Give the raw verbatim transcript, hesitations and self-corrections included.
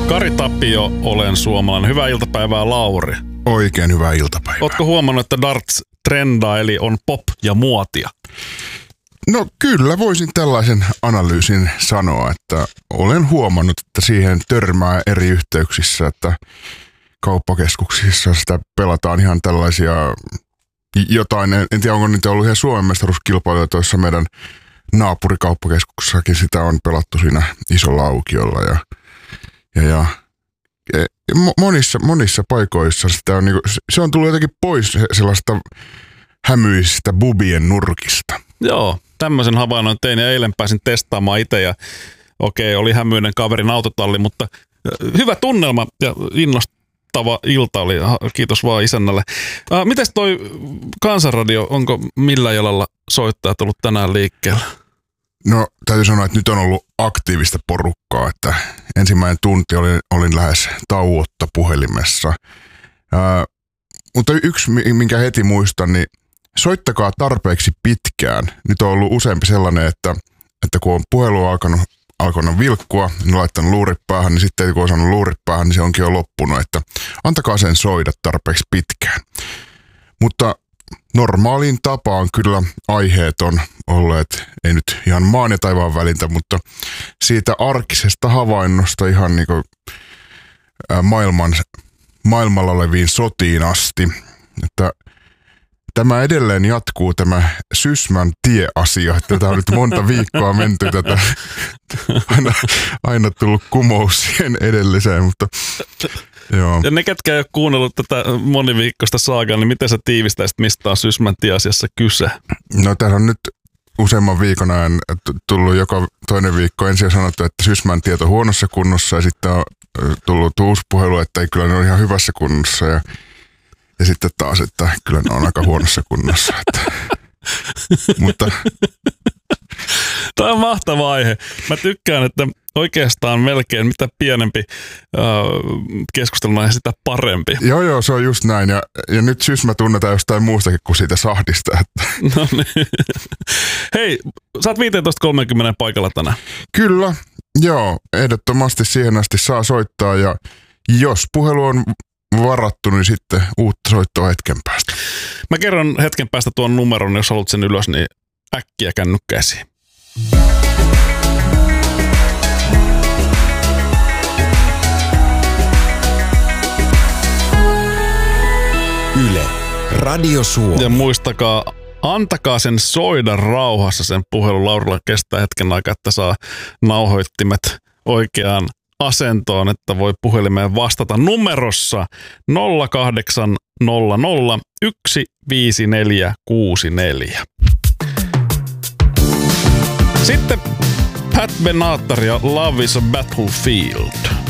Kari Tapio, olen suomalainen. Hyvää iltapäivää, Lauri. Oikein hyvää iltapäivää. Ootko huomannut, että darts trendaa, eli on pop ja muotia? No kyllä voisin tällaisen analyysin sanoa, että olen huomannut, että siihen törmää eri yhteyksissä, että kauppakeskuksissa sitä pelataan ihan tällaisia jotain, en tiedä onko niitä ollut ihan Suomen mestaruuskilpailuja, joissa meidän naapurikauppakeskuksessakin sitä on pelattu siinä isolla aukiolla ja, ja, ja monissa, monissa paikoissa sitä on, niinku, se on tullut jotenkin pois sellaista hämyisistä bubien nurkista. Joo, tämmöisen havainnon tein ja eilen pääsin testaamaan itse ja okei, oli hämyinen kaverin autotalli, mutta hyvä tunnelma ja innostava ilta oli. Kiitos vaan isännälle. Äh, mites toi Kansanradio, onko millä jalalla soittajat ollut tänään liikkeellä? No täytyy sanoa, että nyt on ollut aktiivista porukkaa, että ensimmäinen tunti olin, olin lähes tauotta puhelimessa. Ää, mutta yksi, minkä heti muistan, niin soittakaa tarpeeksi pitkään. Nyt on ollut useampi sellainen, että, että kun on puhelu alkanut, alkanut vilkkua, niin laittanut luurit päähän, niin sitten kun on saanut luurit päähän, niin se onkin jo loppunut, että antakaa sen soida tarpeeksi pitkään. Mutta normaaliin tapaan kyllä aiheet on olleet, ei nyt ihan maan ja taivaan välintä, mutta siitä arkisesta havainnosta ihan niin kuin maailman, maailmalla oleviin sotiin asti. Että tämä edelleen jatkuu, tämä Sysmän tie-asia. Tätä on nyt monta viikkoa menty tätä. Aina, aina tullut kumous siihen edelliseen, mutta joo. Ja ne, ketkä ei ole kuunnellut tätä moniviikkoista saagaa, niin miten sä tiivistäisit, mistä on Sysmän tie-asiassa kyse? No tässä on nyt useamman viikon ajan tullut joka toinen viikko. Ensin on sanottu, että Sysmän tieto on huonossa kunnossa ja sitten on tullut uusi puhelu, että ei kyllä ne ole ihan hyvässä kunnossa ja Ja sitten taas, että kyllä ne on aika huonossa kunnossa. Että. Mutta tämä on mahtava aihe. Mä tykkään, että oikeastaan melkein mitä pienempi äh, keskustelun aihe, sitä parempi. Joo, joo, se on just näin. Ja, ja nyt Sysmä tunnetaan jostain muustakin kuin siitä sahdista. Että. No niin. Hei, sä oot viisitoista kolmekymmentä paikalla tänään. Kyllä, joo. Ehdottomasti siihen asti saa soittaa. Ja jos puhelu on varattu, niin sitten uutta soittoa hetken päästä. Mä kerron hetken päästä tuon numeron, jos haluat sen ylös, niin äkkiä kännykkäisiin. Yle, Radio Suomi. Ja muistakaa, antakaa sen soida rauhassa sen puhelun. Laurilla kestää hetken aikaa, että saa nauhoittimet oikeaan asentoon, että voi puhelimeen vastata numerossa nolla kahdeksan nolla nolla yksi viisi neljä kuusi neljä. Sitten Pat Benatar ja Love is a Battlefield.